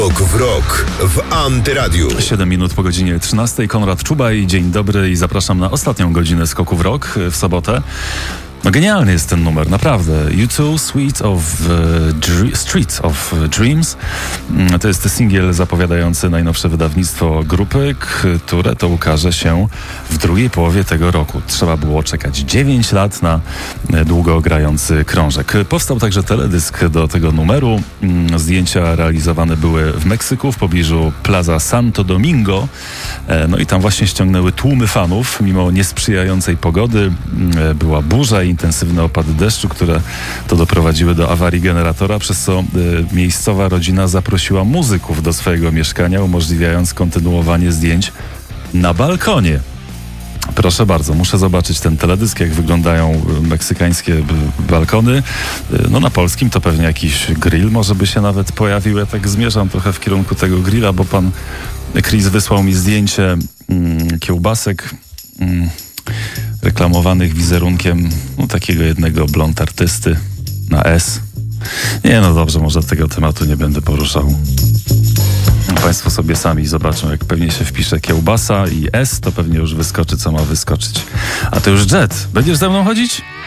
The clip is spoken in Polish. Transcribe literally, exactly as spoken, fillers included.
Skok w rok w Antyradiu. siedem minut po godzinie trzynastej. Konrad Czubaj, dzień dobry i zapraszam na ostatnią godzinę Skoku w rok w sobotę. No genialny jest ten numer, naprawdę. U two, Sweet of uh, Dr- Street of Dreams. To jest singiel zapowiadający najnowsze wydawnictwo grupy, które to ukaże się w drugiej połowie tego roku. Trzeba było czekać dziewięć lat na długo grający krążek. Powstał także teledysk do tego numeru. Zdjęcia realizowane były w Meksyku, w pobliżu Plaza Santo Domingo. No i tam właśnie ściągnęły tłumy fanów, mimo niesprzyjającej pogody. Była burza i intensywne opady deszczu, które to doprowadziły do awarii generatora, przez co y, miejscowa rodzina zaprosiła muzyków do swojego mieszkania, umożliwiając kontynuowanie zdjęć na balkonie. Proszę bardzo, muszę zobaczyć ten teledysk, jak wyglądają meksykańskie balkony. No na polskim to pewnie jakiś grill może by się nawet pojawił. Ja tak zmierzam trochę w kierunku tego grilla, bo pan Chris wysłał mi zdjęcie mm, kiełbasek mm, reklamowanych wizerunkiem no, takiego jednego blond artysty na S. Nie, no dobrze, może tego tematu nie będę poruszał. Państwo sobie sami zobaczą, jak pewnie się wpisze kiełbasa i S, to pewnie już wyskoczy, co ma wyskoczyć. A to już Jet. Będziesz ze mną chodzić?